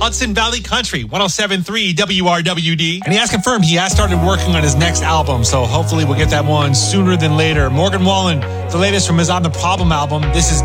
Hudson Valley Country, 107.3 WRWD. And he has confirmed he has started working on his next album, so hopefully we'll get that one sooner than later. Morgan Wallen, the latest from his On the Problem album. This is